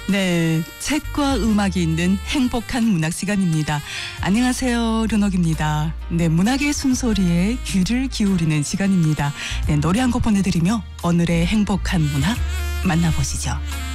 네, 책과 음악이 있는 행복한 문학 시간입니다. 안녕하세요, 르녹입니다. 네, 문학의 숨소리에 귀를 기울이는 시간입니다. 네, 노래 한 곡 보내드리며 오늘의 행복한 문학 만나보시죠.